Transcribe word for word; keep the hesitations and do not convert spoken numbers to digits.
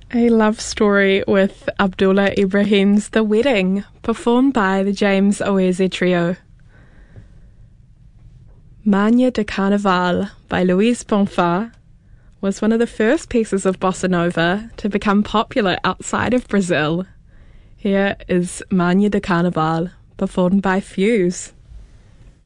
A love story with Abdullah Ibrahim's The Wedding, performed by the James Oese Trio. Manhã de Carnaval by Luis Bonfá was one of the first pieces of bossa nova to become popular outside of Brazil. Here is Manhã de Carnaval, performed by Fuse.